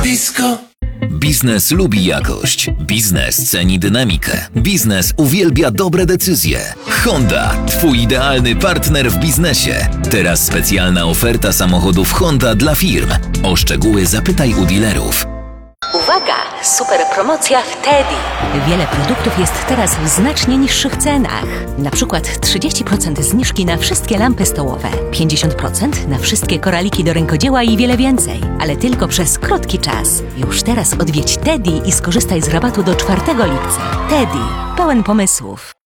Disco. Biznes lubi jakość. Biznes ceni dynamikę. Biznes uwielbia dobre decyzje. Honda, twój idealny partner w biznesie. Teraz specjalna oferta samochodów Honda dla firm. O szczegóły zapytaj u dealerów. Uwaga! Super promocja w Teddy. Wiele produktów jest teraz w znacznie niższych cenach. Na przykład 30% zniżki na wszystkie lampy stołowe, 50% na wszystkie koraliki do rękodzieła i wiele więcej. Ale tylko przez krótki czas. Już teraz odwiedź Teddy i skorzystaj z rabatu do 4 lipca. Teddy. Pełen pomysłów.